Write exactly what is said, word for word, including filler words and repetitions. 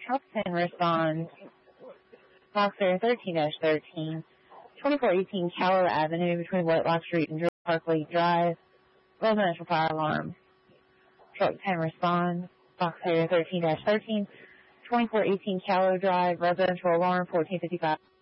Truck ten responds. Box area thirteen dash thirteen. twenty-four eighteen Callow Avenue between Whitelock Street and Drew Parkley Drive. Residential fire alarm. Truck ten responds. Box area thirteen dash thirteen. twenty-four eighteen Callow Drive. Residential alarm fourteen fifty-five.